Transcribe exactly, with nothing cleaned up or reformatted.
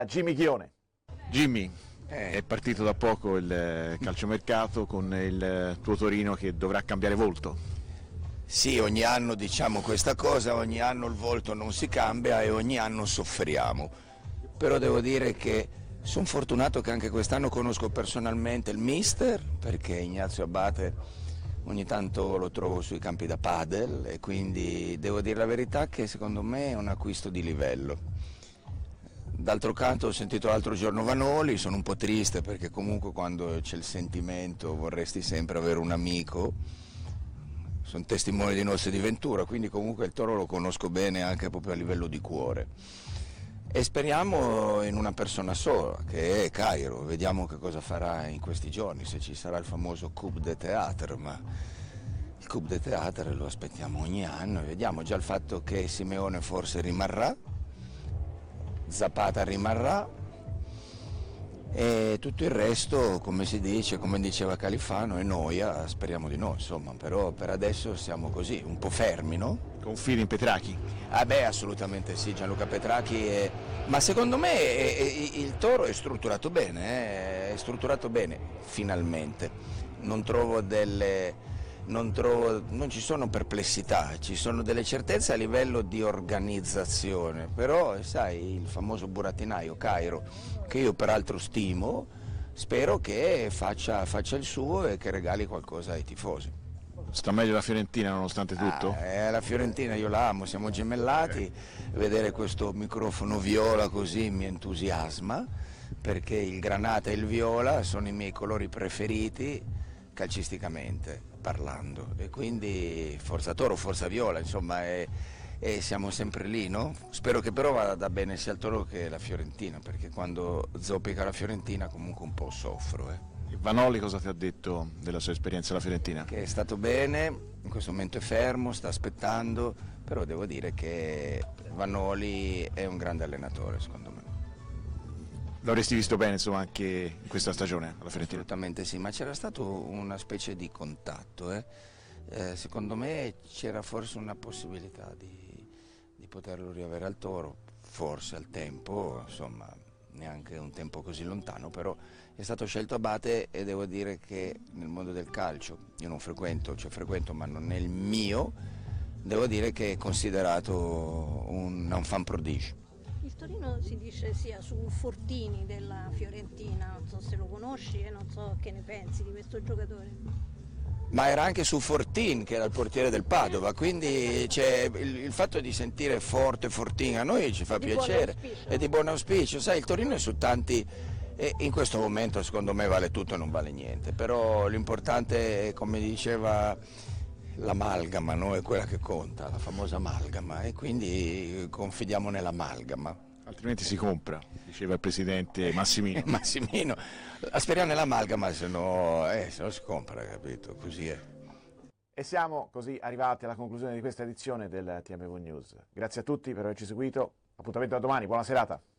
Jimmy Ghione. Jimmy, è partito da poco il calciomercato con il tuo Torino che dovrà cambiare volto. Sì, ogni anno diciamo questa cosa, ogni anno il volto non si cambia e ogni anno soffriamo, però devo dire che sono fortunato che anche quest'anno conosco personalmente il mister, perché Ignazio Abate ogni tanto lo trovo sui campi da padel e quindi devo dire la verità che secondo me è un acquisto di livello. D'altro canto ho sentito l'altro giorno Vanoli, sono un po' triste perché comunque quando c'è il sentimento vorresti sempre avere un amico, sono testimoni di Noce di Ventura, quindi comunque il Toro lo conosco bene anche proprio a livello di cuore. E speriamo in una persona sola, che è Cairo, vediamo che cosa farà in questi giorni, se ci sarà il famoso Coup de Théâtre, ma il Coup de Théâtre lo aspettiamo ogni anno e vediamo già il fatto che Simeone forse rimarrà, Zapata rimarrà e tutto il resto, come si dice, come diceva Califano, è noia, speriamo di no, insomma, però per adesso siamo così, un po' fermi, no? Confidi in Petrachi? Ah beh, assolutamente sì, Gianluca Petrachi, è... ma secondo me è, è, il Toro è strutturato bene, eh? È strutturato bene, finalmente, non trovo delle... Non, trovo, non ci sono perplessità, ci sono delle certezze a livello di organizzazione, però sai, il famoso burattinaio Cairo, che io peraltro stimo, spero che faccia, faccia il suo e che regali qualcosa ai tifosi. Sta meglio la Fiorentina nonostante tutto? Ah, eh, la Fiorentina io la amo, siamo gemellati, vedere questo microfono viola così mi entusiasma, perché il granata e il viola sono i miei colori preferiti calcisticamente parlando e quindi forza Toro, forza Viola, insomma e, e siamo sempre lì, no? Spero che però vada bene sia il Toro che la Fiorentina, perché quando zoppica la Fiorentina comunque un po' soffro. Eh. Vanoli cosa ti ha detto della sua esperienza alla Fiorentina? Che è stato bene, in questo momento è fermo, sta aspettando, però devo dire che Vanoli è un grande allenatore secondo me. L'avresti visto bene insomma anche in questa stagione alla Fiorentina? Assolutamente sì, ma c'era stato una specie di contatto, eh? Eh, secondo me c'era forse una possibilità di, di poterlo riavere al Toro, forse al tempo, insomma neanche un tempo così lontano, però è stato scelto Abate e devo dire che nel mondo del calcio, io non frequento, cioè frequento ma non è il mio, devo dire che è considerato un, un fan prodigio. Il Torino si dice sia su Fortini della Fiorentina, non so se lo conosci e non so che ne pensi di questo giocatore. Ma era anche su Fortin che era il portiere del Padova, quindi cioè, il, il fatto di sentire forte Fortin a noi ci fa di piacere, buon è di buon auspicio, sai il Torino è su tanti e in questo momento secondo me vale tutto e non vale niente, però l'importante è come diceva l'amalgama, no? È quella che conta, la famosa amalgama e quindi confidiamo nell'amalgama. Altrimenti si compra, diceva il presidente Massimino. Massimino, speriamo nell'amalgama, se no, eh, se no si compra, capito? Così è. E siamo così arrivati alla conclusione di questa edizione del T M V News. Grazie a tutti per averci seguito, appuntamento a domani, buona serata.